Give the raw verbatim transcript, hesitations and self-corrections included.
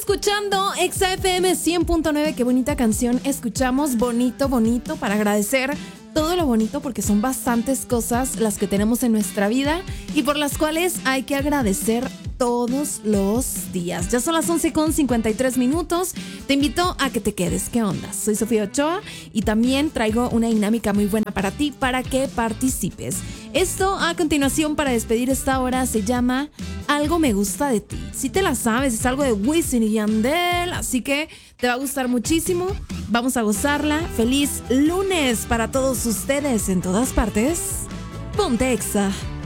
escuchando Exa F M cien punto nueve. Qué bonita canción escuchamos. Bonito, bonito, para agradecer todo lo bonito, porque son bastantes cosas las que tenemos en nuestra vida y por las cuales hay que agradecer todos los días. Ya son las once con cincuenta y tres minutos. Te invito a que te quedes. ¿Qué onda? Soy Sofía Ochoa y también traigo una dinámica muy buena para ti, para que participes. Esto a continuación para despedir esta hora se llama Algo me gusta de ti. Si te la sabes, es algo de Wisin y Yandel, así que te va a gustar muchísimo. Vamos a gozarla. Feliz lunes para todos ustedes en todas partes. Ponte Exa.